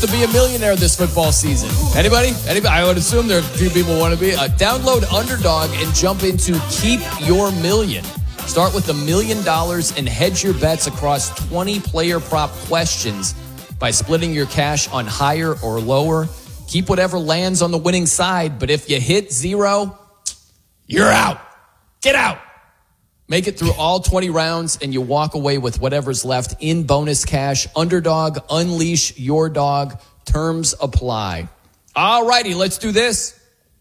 to be a millionaire this football season? Anybody? I would assume there are a few people who want to be. Download Underdog and jump into Keep Your Million. Start with $1 million and hedge your bets across 20 player prop questions by splitting your cash on higher or lower. Keep whatever lands on the winning side, but if you hit zero, you're out. Get out. Make it through all 20 rounds and you walk away with whatever's left in bonus cash. Underdog, unleash your dog. Terms apply. All righty, let's do this.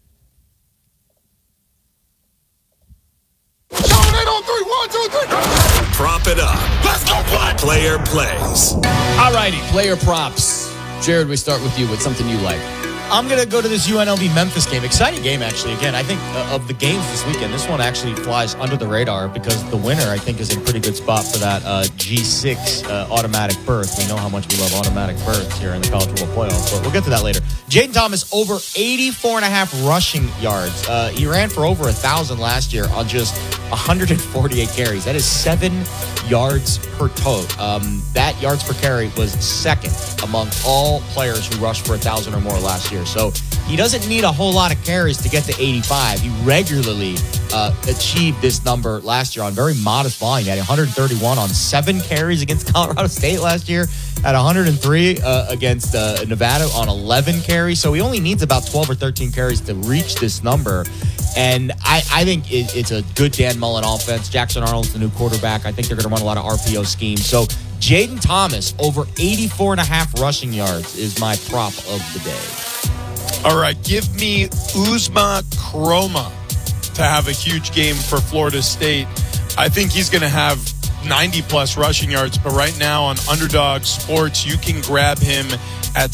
Prop it up. Let's go play. Player plays. All righty, player props. Jared, we start with you with something you like. I'm going to go to this UNLV-Memphis game. Exciting game, actually. Again, I think of the games this weekend, this one actually flies under the radar because the winner, I think, is in a pretty good spot for that G6 automatic berth. We know how much we love automatic berths here in the College Football Playoff, but we'll get to that later. Jaden Thomas, over 84.5 rushing yards. He ran for over 1,000 last year on just 148 carries. That is 7 yards per tote. That yards per carry was second among all players who rushed for 1,000 or more last year. So he doesn't need a whole lot of carries to get to 85. He regularly achieved this number last year on very modest volume. He had 131 on 7 carries against Colorado State last year, at 103 against Nevada on 11 carries. So he only needs about 12 or 13 carries to reach this number. And I think it's a good Dan Mullen offense. Jackson Arnold's the new quarterback. I think they're going to run a lot of RPO schemes. So Jaden Thomas, over 84.5 rushing yards is my prop of the day. All right, give me Uzma Kroma to have a huge game for Florida State. I think he's going to have 90-plus rushing yards, but right now on Underdog Sports, you can grab him at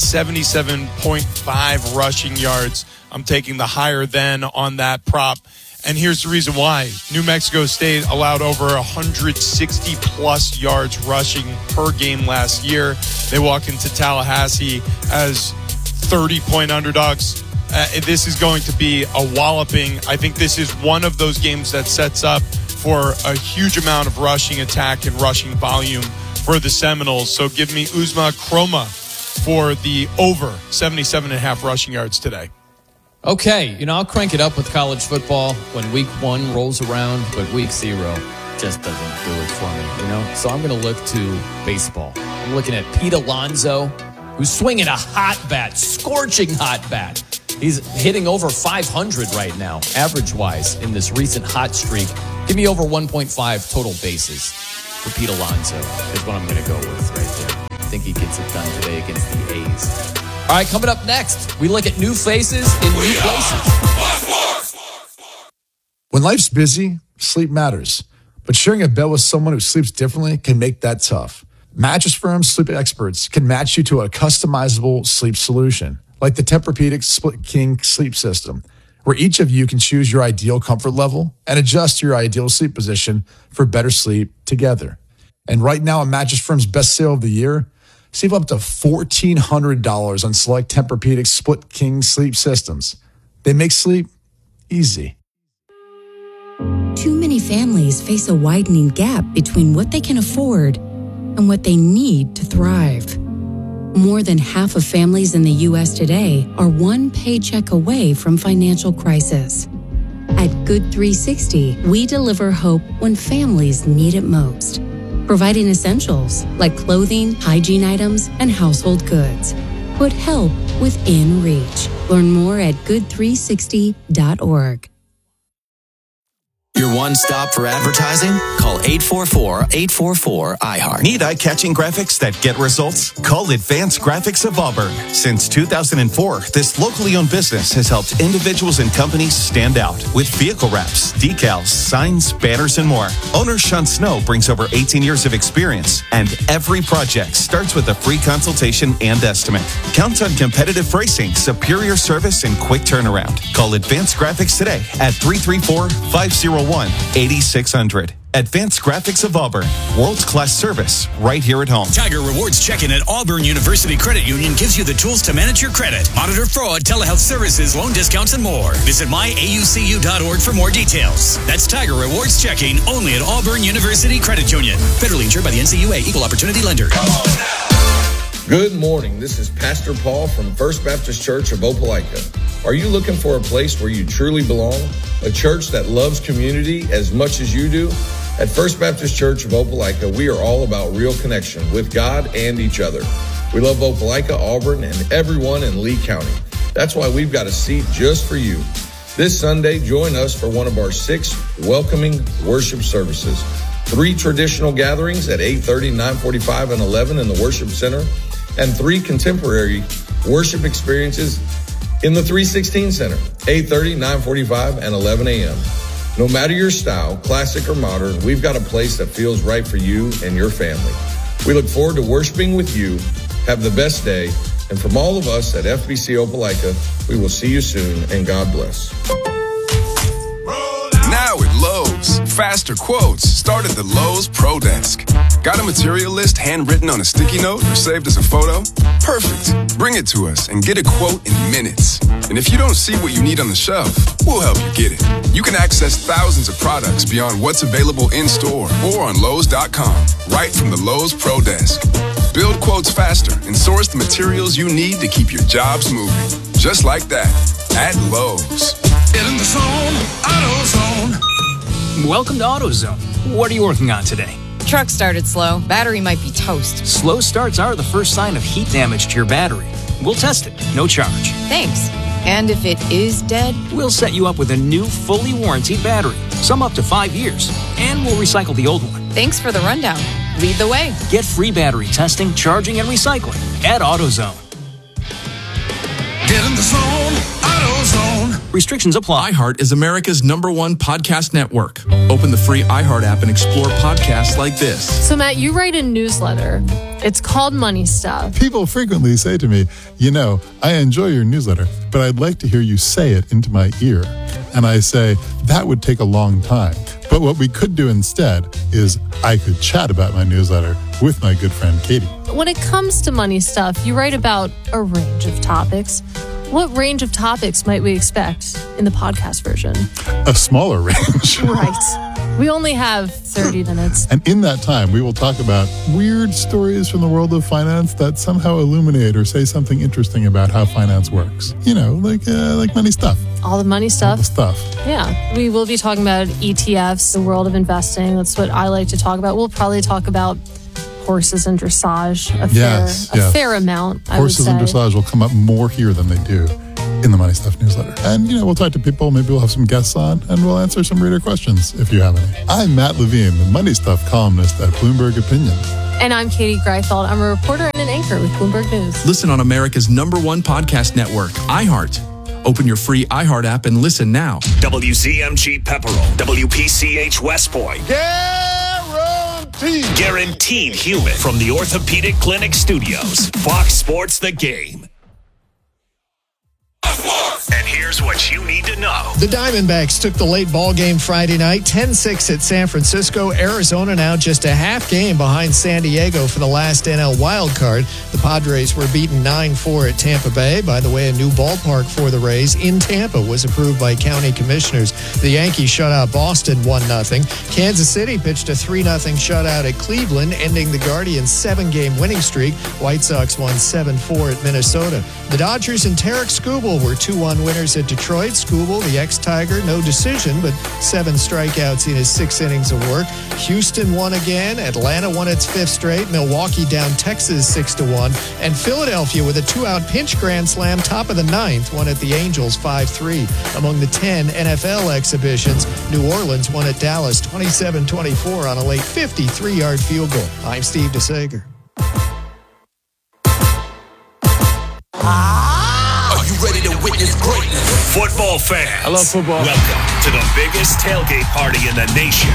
77.5 rushing yards. I'm taking the higher than on that prop. And here's the reason why. New Mexico State allowed over 160-plus yards rushing per game last year. They walk into Tallahassee as 30-point underdogs. This is going to be a walloping. I think this is one of those games that sets up for a huge amount of rushing attack and rushing volume for the Seminoles. So give me Uzma Kroma for the over 77.5 rushing yards today. Okay, I'll crank it up with college football when week 1 rolls around, but week 0 just doesn't do it for me, So I'm going to look to baseball. I'm looking at Pete Alonso, who's swinging a hot bat, scorching hot bat. He's hitting over 500 right now, average-wise, in this recent hot streak. Give me over 1.5 total bases for Pete Alonso is what I'm going to go with right there. I think he gets it done today against the A's. All right, coming up next, we look at new faces in new places. When life's busy, sleep matters. But sharing a bed with someone who sleeps differently can make that tough. Mattress Firm's sleep experts can match you to a customizable sleep solution, like the Tempur-Pedic Split King sleep system, where each of you can choose your ideal comfort level and adjust your ideal sleep position for better sleep together. And right now, on Mattress Firm's best sale of the year, save up to $1,400 on select Tempur-Pedic Split King sleep systems. They make sleep easy. Too many families face a widening gap between what they can afford and what they need to thrive. More than half of families in the U.S. today are one paycheck away from financial crisis. At Good 360, we deliver hope when families need it most, providing essentials like clothing, hygiene items, and household goods. Put help within reach. Learn more at good360.org. Your one-stop for advertising? Call 844-844-iHeart. Need eye-catching graphics that get results? Call Advanced Graphics of Auburn. Since 2004, this locally owned business has helped individuals and companies stand out with vehicle wraps, decals, signs, banners, and more. Owner Sean Snow brings over 18 years of experience, and every project starts with a free consultation and estimate. Count on competitive pricing, superior service, and quick turnaround. Call Advanced Graphics today at 334-501-8600. Advanced Graphics of Auburn. World-class service right here at home. Tiger Rewards check-in at Auburn University Credit Union gives you the tools to manage your credit, monitor fraud, telehealth services, loan discounts, and more. Visit myaucu.org for more details. That's Tiger Rewards checking only at Auburn University Credit Union. Federally insured by the NCUA, Equal Opportunity Lender. Good morning. This is Pastor Paul from First Baptist Church of Opelika. Are you looking for a place where you truly belong? A church that loves community as much as you do? At First Baptist Church of Opelika, we are all about real connection with God and each other. We love Opelika, Auburn, and everyone in Lee County. That's why we've got a seat just for you. This Sunday, join us for one of our 6 welcoming worship services. 3 traditional gatherings at 8:30, 9:45, and 11 in the Worship Center, and 3 contemporary worship experiences in the 316 Center, 8:30, 9:45, and 11 a.m. No matter your style, classic or modern, we've got a place that feels right for you and your family. We look forward to worshiping with you. Have the best day. And from all of us at FBC Opelika, we will see you soon, and God bless. Now at Lowe's, faster quotes start at the Lowe's Pro Desk. Got a material list handwritten on a sticky note or saved as a photo? Perfect. Bring it to us and get a quote in minutes. And if you don't see what you need on the shelf, we'll help you get it. You can access thousands of products beyond what's available in-store or on Lowe's.com, right from the Lowe's Pro Desk. Build quotes faster and source the materials you need to keep your jobs moving. Just like that, at Lowe's. Get in the zone, AutoZone. Welcome to AutoZone. What are you working on today? Truck started slow. Battery might be toast. Slow starts are the first sign of heat damage to your battery. We'll test it, no charge. Thanks. And if it is dead? We'll set you up with a new, fully warranted battery, some up to 5 years, and we'll recycle the old one. Thanks for the rundown. Lead the way. Get free battery testing, charging, and recycling at AutoZone. Get in the zone, AutoZone. Restrictions apply. iHeart is America's #1 podcast network. Open the free iHeart app and explore podcasts like this. So, Matt, you write a newsletter. It's called Money Stuff. People frequently say to me, you know, I enjoy your newsletter, but I'd like to hear you say it into my ear. And I say, that would take a long time. But what we could do instead is I could chat about my newsletter with my good friend Katie. When it comes to money stuff, you write about a range of topics. What range of topics might we expect in the podcast version? A smaller range. Right. We only have 30 minutes. And in that time, we will talk about weird stories from the world of finance that somehow illuminate or say something interesting about how finance works. You know, like money stuff. All the money stuff. All the stuff. Yeah. We will be talking about ETFs, the world of investing. That's what I like to talk about. We'll probably talk about horses and dressage a fair amount, I would say. Horses and dressage will come up more here than they do in the Money Stuff newsletter. And, you know, we'll talk to people. Maybe we'll have some guests on, and we'll answer some reader questions if you have any. I'm Matt Levine, the Money Stuff columnist at Bloomberg Opinion. And I'm Katie Greifeld. I'm a reporter and an anchor with Bloomberg News. Listen on America's #1 podcast network, iHeart. Open your free iHeart app and listen now. WZMG Pepperell, WPCH West Point. Guaranteed human from the Orthopedic Clinic Studios. Fox Sports The Game. And here's what you need to know. The Diamondbacks took the late ball game Friday night, 10-6 at San Francisco. Arizona now just a half game behind San Diego for the last NL wildcard. The Padres were beaten 9-4 at Tampa Bay. By the way, a new ballpark for the Rays in Tampa was approved by county commissioners. The Yankees shut out Boston 1-0. Kansas City pitched a 3-0 shutout at Cleveland, ending the Guardians' 7-game winning streak. White Sox won 7-4 at Minnesota. The Dodgers and Tarek Skubal were 2-1 winners at Detroit. Skubal, the ex-Tiger, no decision, but 7 strikeouts in his 6 innings of work. Houston won again. Atlanta won its 5th straight. Milwaukee down Texas 6-1. And Philadelphia with a 2-out pinch grand slam top of the 9th won at the Angels 5-3. Among the 10 NFL exhibitions, New Orleans won at Dallas 27-24 on a late 53-yard field goal. I'm Steve DeSager. Are you ready to witness greatness? Football fans. I love football. Welcome to the biggest tailgate party in the nation.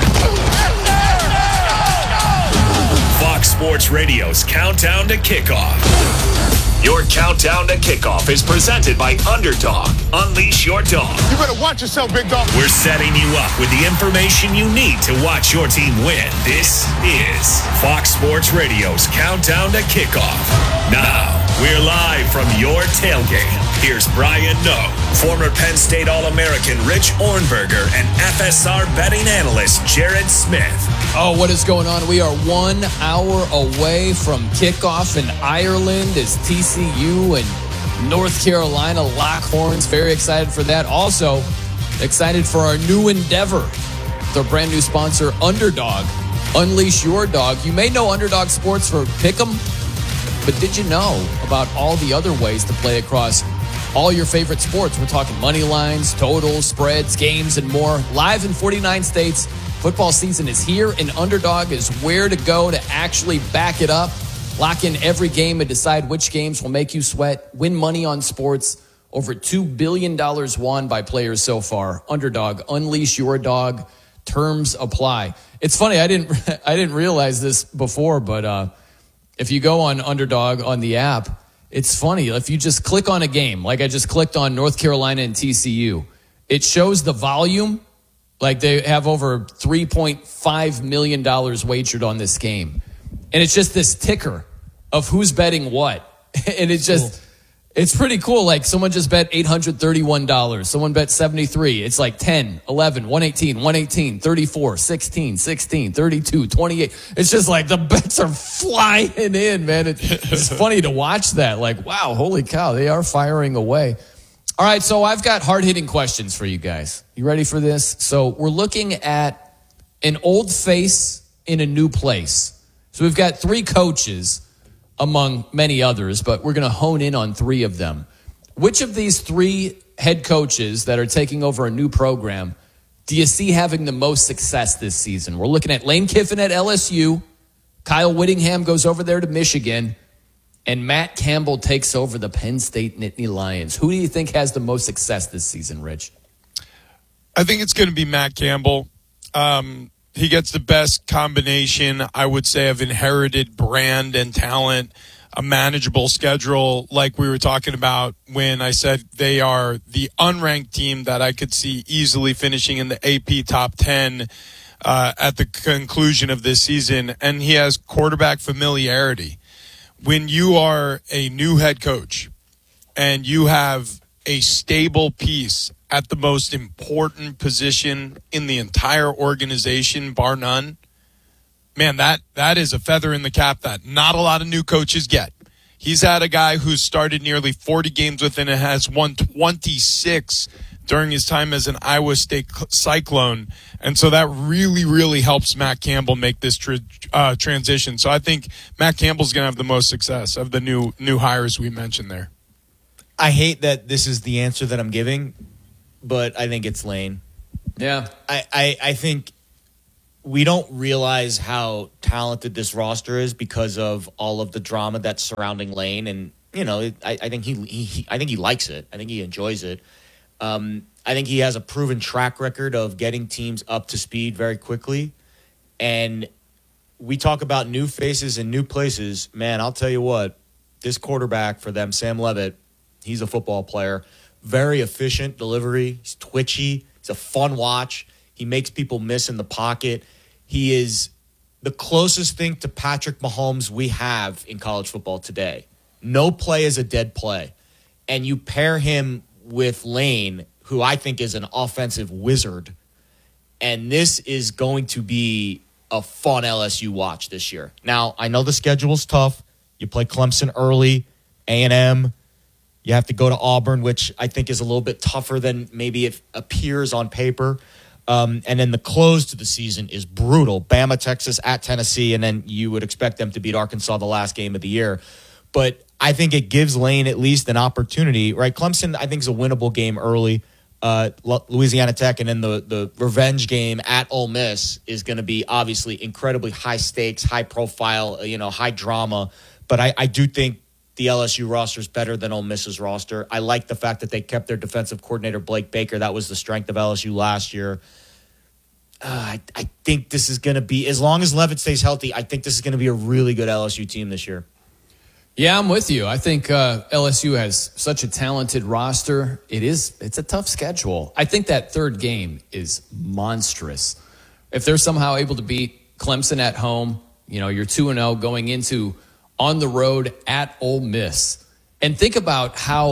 Fox Sports Radio's Countdown to Kickoff. Your Countdown to Kickoff is presented by Underdog. Unleash your dog. You better watch yourself, big dog. We're setting you up with the information you need to watch your team win. This is Fox Sports Radio's Countdown to Kickoff. Now, we're live from your tailgate. Here's Brian Noe, former Penn State All-American Rich Ornberger, and FSR betting analyst Jared Smith. Oh, what is going on? We are 1 hour away from kickoff in Ireland as TCU and North Carolina lock horns. Very excited for that. Also, excited for our new endeavor. Their brand new sponsor, Underdog. Unleash your dog. You may know Underdog Sports for Pick'em, but did you know about all the other ways to play across all your favorite sports? We're talking money lines, totals, spreads, games, and more. Live in 49 states, football season is here, and Underdog is where to go to actually back it up. Lock in every game and decide which games will make you sweat. Win money on sports. Over $2 billion won by players so far. Underdog, unleash your dog. Terms apply. It's funny, I didn't realize this before, but if you go on Underdog on the app, it's funny. If you just click on a game, like I just clicked on North Carolina and TCU, it shows the volume. Like they have over $3.5 million wagered on this game. And it's just this ticker of who's betting what. And it's just... Cool. It's pretty cool. Like someone just bet $831. Someone bet 73. It's like 10, 11, 118, 118, 34, 16, 16, 32, 28. It's just like the bets are flying in, man. It's funny to watch that. Like, wow, holy cow, they are firing away. All right, so I've got hard-hitting questions for you guys. You ready for this? So we're looking at an old face in a new place. So we've got 3 coaches among many others, but we're going to hone in on 3 of them. Which of these 3 head coaches that are taking over a new program do you see having the most success this season? We're looking at Lane Kiffin at LSU, Kyle Whittingham goes over there to Michigan, and Matt Campbell takes over the Penn State Nittany Lions. Who do you think has the most success this season, Rich? I think it's going to be Matt Campbell. He gets the best combination, I would say, of inherited brand and talent, a manageable schedule, like we were talking about when I said they are the unranked team that I could see easily finishing in the AP top 10 at the conclusion of this season. And he has quarterback familiarity. When you are a new head coach and you have a stable piece at the most important position in the entire organization, bar none, man, that is a feather in the cap that not a lot of new coaches get. He's had a guy who's started nearly 40 games with and has won 26 during his time as an Iowa State Cyclone. And so that really, really helps Matt Campbell make this transition. So I think Matt Campbell's going to have the most success of the new hires we mentioned there. I hate that this is the answer that I'm giving, but I think it's Lane. Yeah. I think we don't realize how talented this roster is because of all of the drama that's surrounding Lane. And, you know, I think I think he likes it. I think he enjoys it. I think he has a proven track record of getting teams up to speed very quickly. And we talk about new faces and new places. Man, I'll tell you what, this quarterback for them, Sam Leavitt, he's a football player. Very efficient delivery. He's twitchy. He's a fun watch. He makes people miss in the pocket. He is the closest thing to Patrick Mahomes we have in college football today. No play is a dead play. And you pair him with Lane, who I think is an offensive wizard. And this is going to be a fun LSU watch this year. Now, I know the schedule's tough. You play Clemson early, A&M. You have to go to Auburn, which I think is a little bit tougher than maybe it appears on paper. And then the close to the season is brutal. Bama, Texas, at Tennessee, and then you would expect them to beat Arkansas the last game of the year. But I think it gives Lane at least an opportunity, right? Clemson, I think, is a winnable game early. Louisiana Tech, and then the revenge game at Ole Miss is going to be obviously incredibly high stakes, high profile, high drama. But I do think the LSU roster is better than Ole Miss's roster. I like the fact that they kept their defensive coordinator, Blake Baker. That was the strength of LSU last year. I think this is going to be, as long as Leavitt stays healthy, I think this is going to be a really good LSU team this year. Yeah, I'm with you. I think LSU has such a talented roster. It's a tough schedule. I think that third game is monstrous. If they're somehow able to beat Clemson at home, you're 2-0 going into on the road at Ole Miss. And think about how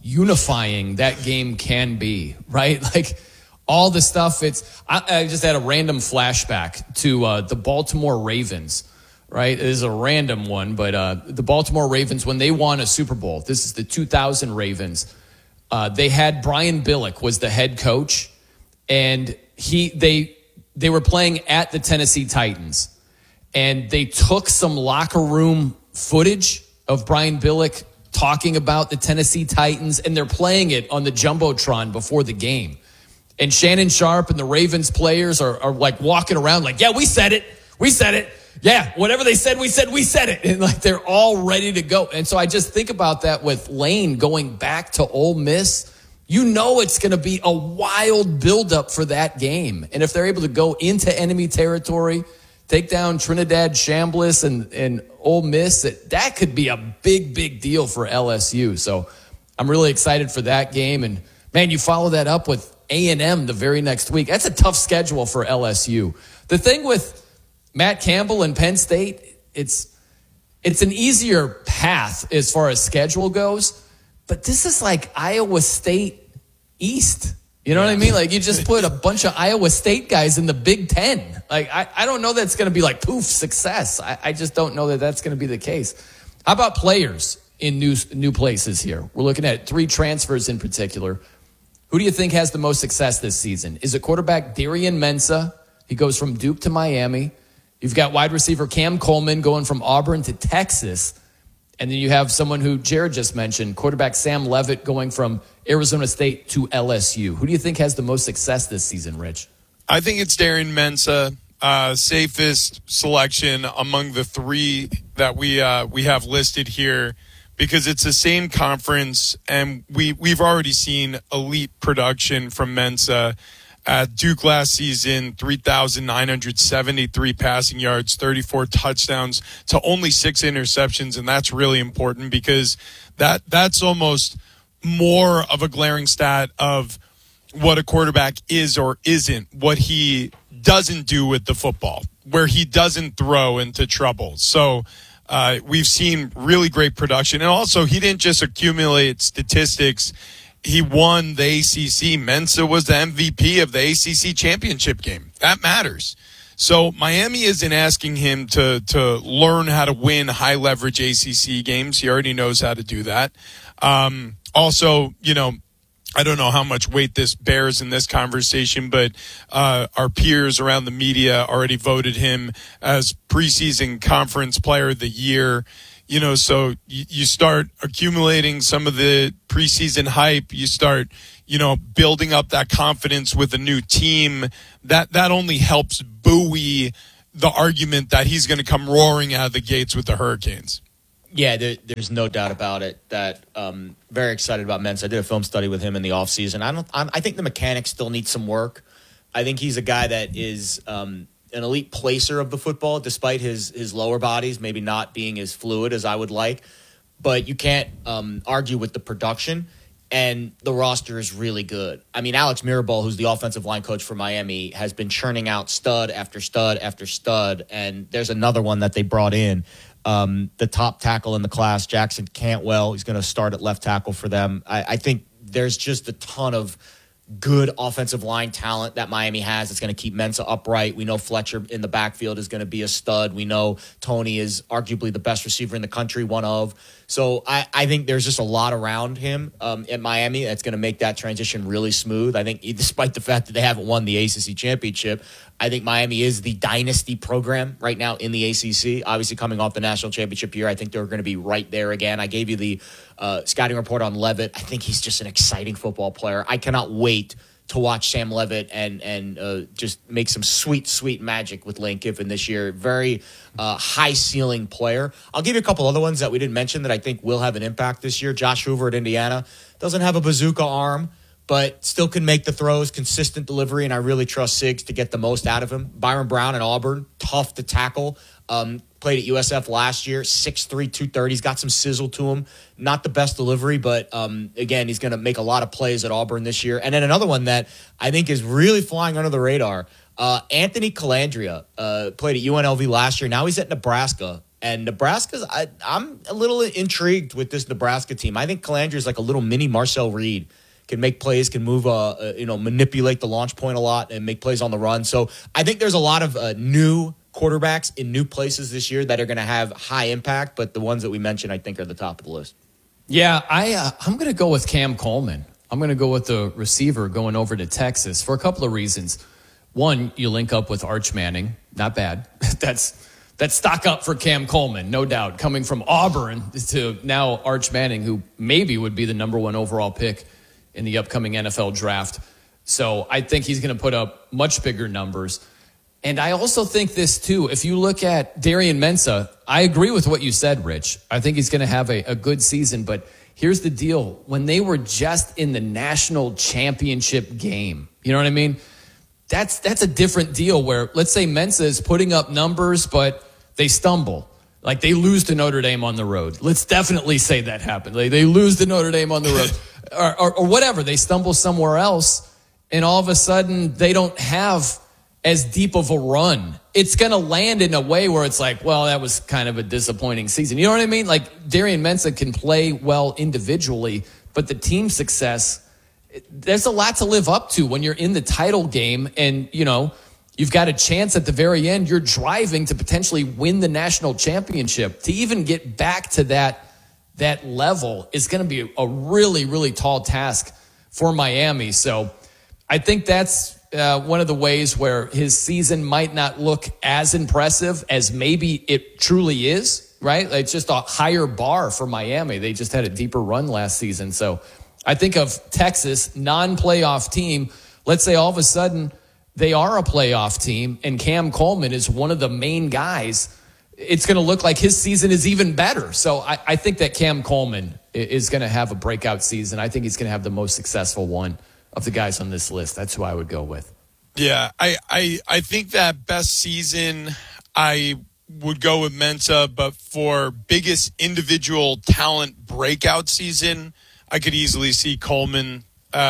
unifying that game can be, right? Like all the stuff. I just had a random flashback to the Baltimore Ravens, right? It is a random one, but the Baltimore Ravens, when they won a Super Bowl, this is the 2000 Ravens, they had Brian Billick was the head coach, and they were playing at the Tennessee Titans, and they took some locker room footage of Brian Billick talking about the Tennessee Titans, and they're playing it on the Jumbotron before the game. And Shannon Sharp and the Ravens players are like walking around like, yeah, we said it. We said it. Yeah, whatever they said, we said it. And like they're all ready to go. And so I just think about that with Lane going back to Ole Miss. You know it's going to be a wild buildup for that game. And if they're able to go into enemy territory, take down Trinidad Chambliss and Ole Miss, that could be a big, big deal for LSU. So I'm really excited for that game. And, man, you follow that up with A&M the very next week. That's a tough schedule for LSU. The thing with Matt Campbell and Penn State, it's an easier path as far as schedule goes. But this is like Iowa State East. You know what I mean? Like you just put a bunch of Iowa State guys in the Big Ten. Like I don't know that's going to be like poof success. I just don't know that that's going to be the case. How about players in new places here? We're looking at 3 transfers in particular. Who do you think has the most success this season? Is it quarterback Darian Mensah? He goes from Duke to Miami. You've got wide receiver Cam Coleman going from Auburn to Texas. And then you have someone who Jared just mentioned, quarterback Sam Levitt going from Arizona State to LSU. Who do you think has the most success this season, Rich? I think it's Darian Mensah, safest selection among the 3 that we have listed here, because it's the same conference, and we've already seen elite production from Mensah. At Duke last season, 3,973 passing yards, 34 touchdowns to only 6 interceptions, and that's really important because that's almost more of a glaring stat of what a quarterback is or isn't, what he doesn't do with the football, where he doesn't throw into trouble. So we've seen really great production, and also he didn't just accumulate statistics. He won the ACC. Mensah was the MVP of the ACC championship game. That matters. So Miami isn't asking him to learn how to win high leverage ACC games. He already knows how to do that. Also, I don't know how much weight this bears in this conversation, but our peers around the media already voted him as preseason conference player of the year. So you start accumulating some of the preseason hype. You start, building up that confidence with a new team. That only helps buoy the argument that he's going to come roaring out of the gates with the Hurricanes. Yeah, there's no doubt about it. That very excited about Mensah. I did a film study with him in the offseason. I think the mechanics still need some work. I think he's a guy that is an elite placer of the football, despite his lower bodies maybe not being as fluid as I would like. But you can't argue with the production, and the roster is really good. I mean, Alex Mirabal, who's the offensive line coach for Miami, has been churning out stud after stud after stud, and there's another one that they brought in, the top tackle in the class, Jackson Cantwell. He's going to start at left tackle for them. I think there's just a ton of good offensive line talent that Miami has. It's going to keep Mensah upright. We know Fletcher in the backfield is going to be a stud. We know Tony is arguably the best receiver in the country, one of. So I think there's just a lot around him at Miami that's going to make that transition really smooth. I think despite the fact that they haven't won the ACC championship, I think Miami is the dynasty program right now in the ACC. Obviously coming off the national championship year, I think they're going to be right there again. I gave you the scouting report on Levitt. I think he's just an exciting football player. I cannot wait to watch Sam Levitt and just make some sweet magic with Lane Kiffin this year. Very high ceiling player. I'll give you a couple other ones that we didn't mention that I think will have an impact this year. Josh Hoover at Indiana doesn't have a bazooka arm, but still can make the throws, consistent delivery, and I really trust Siggs to get the most out of him. Byron Brown at Auburn, tough to tackle. Played at USF last year, 6'3", 230. He's got some sizzle to him. Not the best delivery, but again, he's going to make a lot of plays at Auburn this year. And then another one that I think is really flying under the radar, Anthony Calandria played at UNLV last year. Now he's at Nebraska. And Nebraska's, I'm a little intrigued with this Nebraska team. I think Calandra is like a little mini Marcel Reed. Can make plays, can move, manipulate the launch point a lot and make plays on the run. So I think there's a lot of new quarterbacks in new places this year that are going to have high impact, but the ones that we mentioned, I think, are the top of the list. Yeah, I'm going to go with Cam Coleman. I'm going to go with the receiver going over to Texas for a couple of reasons. One, you link up with Arch Manning. Not bad. That's stock up for Cam Coleman, no doubt. Coming from Auburn to now Arch Manning, who maybe would be the number 1 overall pick in the upcoming NFL draft. So I think he's going to put up much bigger numbers. And I also think this, too. If you look at Darian Mensah, I agree with what you said, Rich. I think he's going to have a good season. But here's the deal. When they were just in the national championship game, you know what I mean? That's a different deal where, let's say Mensah is putting up numbers, but they stumble. Like they lose to Notre Dame on the road. Let's definitely say that happened. Like they lose to Notre Dame on the road. Or whatever. They stumble somewhere else, and all of a sudden they don't have as deep of a run. It's going to land in a way where it's like, well, that was kind of a disappointing season. You know what I mean? Like Darian Mensah can play well individually, but the team success, there's a lot to live up to when you're in the title game and, you've got a chance at the very end. You're driving to potentially win the national championship. To even get back to that level is going to be a really, really tall task for Miami. So I think that's one of the ways where his season might not look as impressive as maybe it truly is, right? It's just a higher bar for Miami. They just had a deeper run last season. So I think of Texas, non-playoff team. Let's say all of a sudden they are a playoff team and Cam Coleman is one of the main guys. It's going to look like his season is even better. So I think that Cam Coleman is going to have a breakout season. I think he's going to have the most successful one of the guys on this list. That's who I would go with. Yeah, I think that best season, I would go with Mensah, but for biggest individual talent breakout season, I could easily see Coleman,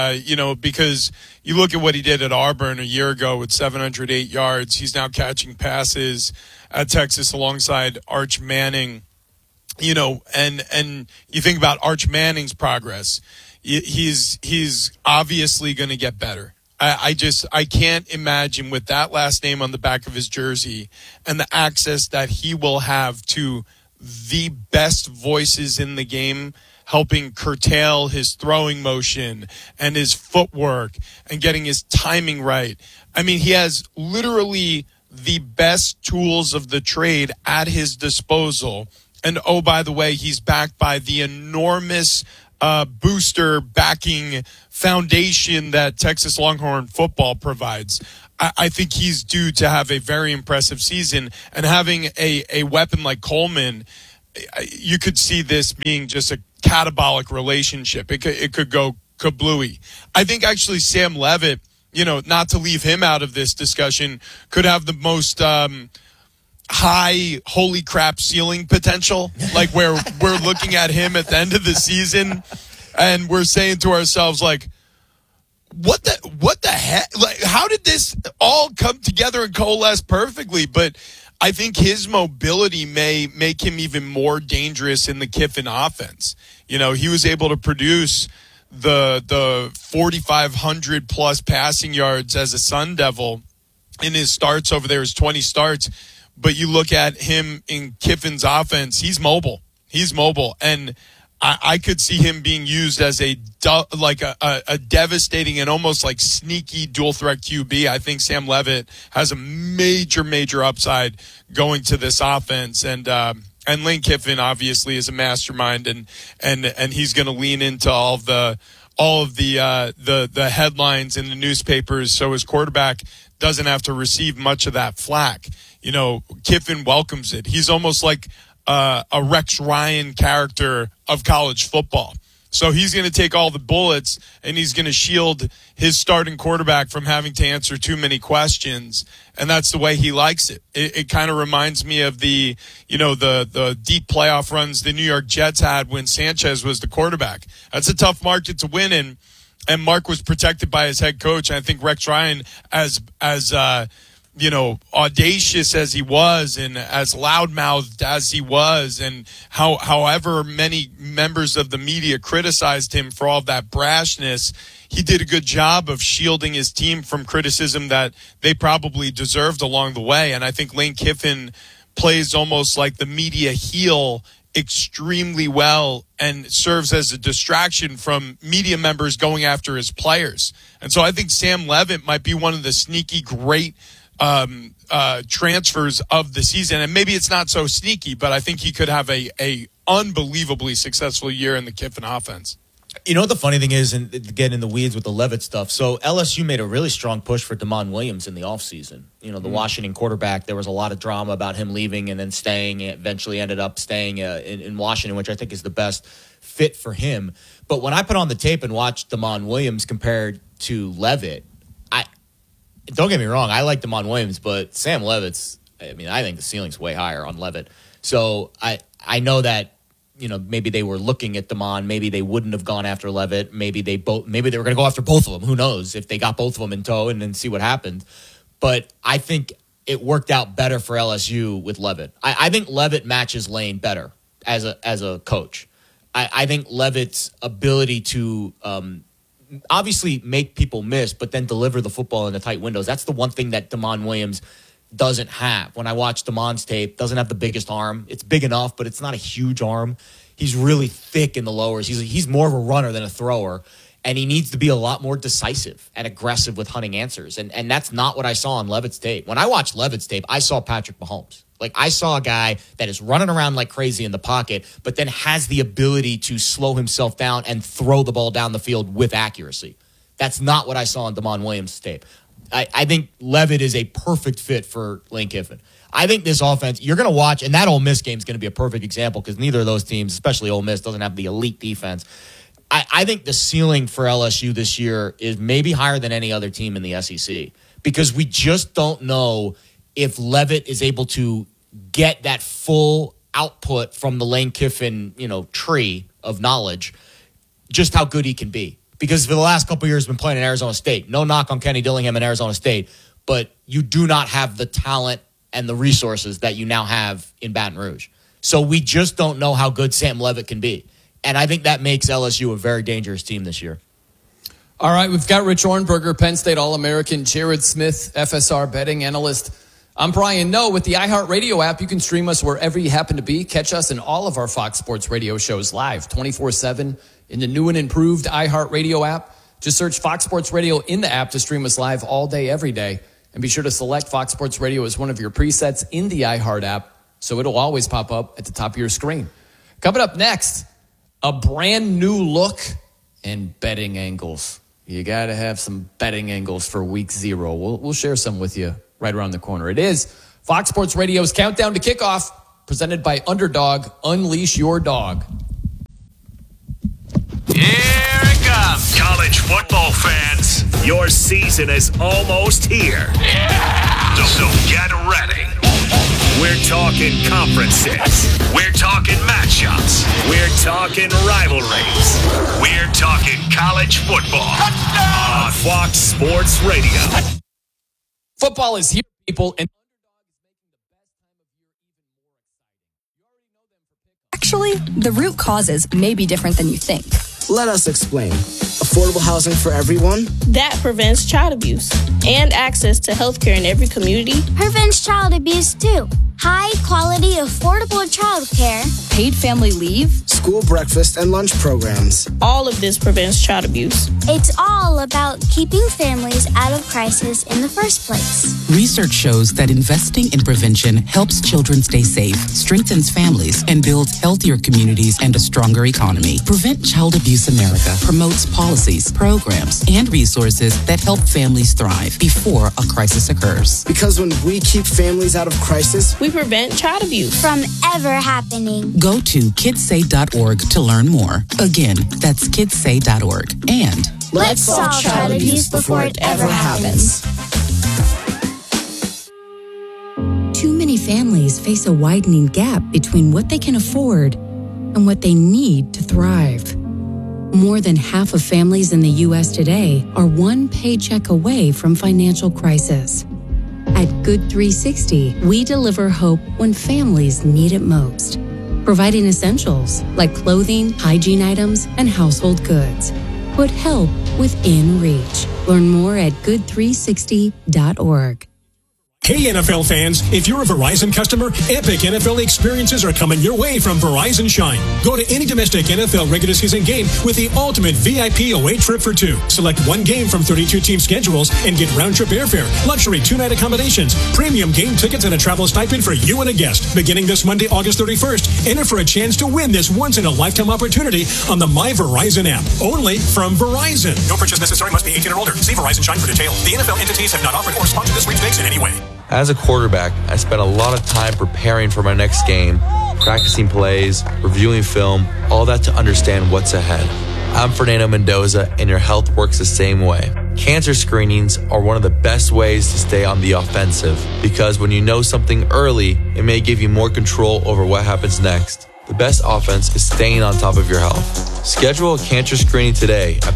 because you look at what he did at Auburn a year ago with 708 yards. He's now catching passes at Texas alongside Arch Manning, and you think about Arch Manning's progress. He's obviously going to get better. I can't imagine with that last name on the back of his jersey and the access that he will have to the best voices in the game, helping curtail his throwing motion and his footwork and getting his timing right. I mean, he has literally the best tools of the trade at his disposal. And oh, by the way, he's backed by the enormous booster backing foundation that Texas Longhorn football provides. I think he's due to have a very impressive season, and having a weapon like Coleman, you could see this being just a catabolic relationship. It could go kablooey. I think actually Sam Levitt, not to leave him out of this discussion, could have the most high holy crap ceiling potential, like where we're looking at him at the end of the season and we're saying to ourselves, like, what the heck? Like, how did this all come together and coalesce perfectly? But I think his mobility may make him even more dangerous in the Kiffin offense. He was able to produce the 4,500 plus passing yards as a Sun Devil in his starts over there, his 20 starts. But you look at him in Kiffin's offense, he's mobile. And I could see him being used as a devastating and almost like sneaky dual threat QB. I think Sam Levitt has a major upside going to this offense. And Lane Kiffin obviously is a mastermind, and he's going to lean into all of the headlines in the newspapers, so his quarterback doesn't have to receive much of that flack. Kiffin welcomes it. He's almost like a Rex Ryan character of college football. So he's going to take all the bullets, and he's going to shield his starting quarterback from having to answer too many questions. And that's the way he likes it. It kind of reminds me of the deep playoff runs the New York Jets had when Sanchez was the quarterback. That's a tough market to win in. And Mark was protected by his head coach. And I think Rex Ryan, as audacious as he was and as loudmouthed as he was, and however many members of the media criticized him for all of that brashness, he did a good job of shielding his team from criticism that they probably deserved along the way. And I think Lane Kiffin plays almost like the media heel extremely well and serves as a distraction from media members going after his players. And so I think Sam Levitt might be one of the sneaky great transfers of the season. And maybe it's not so sneaky, but I think he could have a unbelievably successful year in the Kiffin offense. You know what the funny thing is, and getting in the weeds with the Levitt stuff, so LSU made a really strong push for Damon Williams in the offseason. The Washington quarterback, there was a lot of drama about him leaving and then staying. Eventually ended up staying in Washington, which I think is the best fit for him. But when I put on the tape and watched Damon Williams compared to Levitt, don't get me wrong, I like Damon Williams, but Sam Levitt's, I think the ceiling's way higher on Levitt. So I know that, maybe they were looking at Damon. Maybe they wouldn't have gone after Levitt. Maybe they were going to go after both of them. Who knows if they got both of them in tow and then see what happened. But I think it worked out better for LSU with Levitt. I think Levitt matches Lane better as a coach. I think Levitt's ability to obviously make people miss, but then deliver the football in the tight windows. That's the one thing that Damon Williams doesn't have. When I watch Damon's tape, doesn't have the biggest arm. It's big enough, but it's not a huge arm. He's really thick in the lowers. He's more of a runner than a thrower, and he needs to be a lot more decisive and aggressive with hunting answers. And that's not what I saw on Levitt's tape. When I watched Levitt's tape, I saw Patrick Mahomes. Like, I saw a guy that is running around like crazy in the pocket, but then has the ability to slow himself down and throw the ball down the field with accuracy. That's not what I saw on Damon Williams' tape. I think Levitt is a perfect fit for Lane Kiffin. I think this offense, you're going to watch, and that Ole Miss game is going to be a perfect example because neither of those teams, especially Ole Miss, doesn't have the elite defense. I think the ceiling for LSU this year is maybe higher than any other team in the SEC because we just don't know if Levitt is able to get that full output from the Lane Kiffin, tree of knowledge, just how good he can be. Because for the last couple of years, he's been playing in Arizona State. No knock on Kenny Dillingham in Arizona State, but you do not have the talent and the resources that you now have in Baton Rouge. So we just don't know how good Sam Levitt can be. And I think that makes LSU a very dangerous team this year. All right, we've got Rich Ornberger, Penn State All-American, Jared Smith, FSR betting analyst. I'm Brian Noe. With the iHeartRadio app, you can stream us wherever you happen to be. Catch us in all of our Fox Sports Radio shows live 24/7 in the new and improved iHeartRadio app. Just search Fox Sports Radio in the app to stream us live all day, every day. And be sure to select Fox Sports Radio as one of your presets in the iHeart app so it'll always pop up at the top of your screen. Coming up next, a brand new look and betting angles. You got to have some betting angles for week 0. We'll share some with you right around the corner. It is Fox Sports Radio's Countdown to Kickoff, presented by Underdog. Unleash your dog. Here it comes. College football fans, your season is almost here. Yeah! So get ready. We're talking conferences. We're talking matchups. We're talking rivalries. We're talking college football. Touchdown! On Fox Sports Radio. Football is here, people, and Actually, the root causes may be different than you think. Let us explain. Affordable housing for everyone. That prevents child abuse. And access to healthcare in every community. Prevents child abuse, too. High quality, affordable childcare. Paid family leave. School breakfast and lunch programs. All of this prevents child abuse. It's all about keeping families out of crisis in the first place. Research shows that investing in prevention helps children stay safe, strengthens families, and builds healthier communities and a stronger economy. Prevent Child Abuse America promotes policies, programs, and resources that help families thrive before a crisis occurs. Because when we keep families out of crisis, we prevent child abuse from ever happening. Go to kidssay.org to learn more. Again, that's kidssay.org. And let's solve child abuse before it ever happens. Too many families face a widening gap between what they can afford and what they need to thrive. More than half of families in the U.S. today are one paycheck away from financial crisis. At At Good 360, we deliver hope when families need it most, providing essentials like clothing, hygiene items, and household goods. Put help within reach. Learn more at good360.org. Hey NFL fans, if you're a Verizon customer, epic NFL experiences are coming your way from Verizon Shine. Go to any domestic NFL regular season game with the ultimate VIP away trip for two. Select one game from 32 team schedules and get round-trip airfare, luxury 2-night accommodations, premium game tickets, and a travel stipend for you and a guest. Beginning this Monday, August 31st, enter for a chance to win this once-in-a-lifetime opportunity on the My Verizon app. Only from Verizon. No purchase necessary. Must be 18 or older. See Verizon Shine for details. The NFL entities have not offered or sponsored this sweepstakes in any way. As a quarterback, I spent a lot of time preparing for my next game, practicing plays, reviewing film, all that to understand what's ahead. I'm Fernando Mendoza, and your health works the same way. Cancer screenings are one of the best ways to stay on the offensive, because when you know something early, it may give you more control over what happens next. The best offense is staying on top of your health. Schedule a cancer screening today at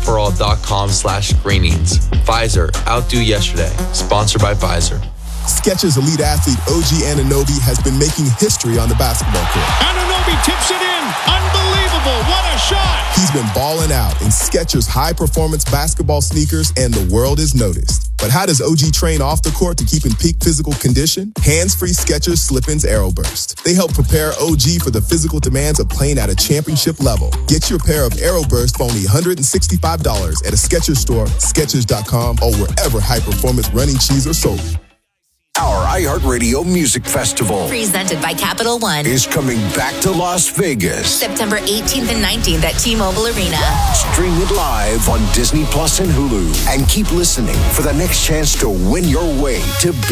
PfizerForAll.com/screenings. Pfizer, outdo yesterday. Sponsored by Pfizer. Skechers elite athlete OG Anunoby has been making history on the basketball court. Anunoby tips it in. Unbelievable. What a shot. He's been balling out in Skechers high-performance basketball sneakers, and the world has noticed. But how does OG train off the court to keep in peak physical condition? Hands-free Skechers Slip-ins Aeroburst. They help prepare OG for the physical demands of playing at a championship level. Get your pair of Aeroburst for only $165 at a Skechers store, Skechers.com, or wherever high-performance running shoes are sold. Our iHeartRadio Music Festival, presented by Capital One, is coming back to Las Vegas. September 18th and 19th at T-Mobile Arena. Stream it live on Disney Plus and Hulu. And keep listening for the next chance to win your way to